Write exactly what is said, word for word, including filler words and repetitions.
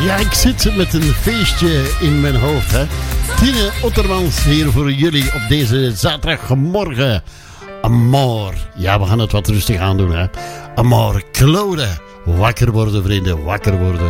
Ja, ik zit met een feestje in mijn hoofd, hè. Tine Ottermans hier voor jullie op deze zaterdagmorgen. Amor. Ja, we gaan het wat rustig aan doen, hè. Amor Claude. Wakker worden, vrienden, wakker worden.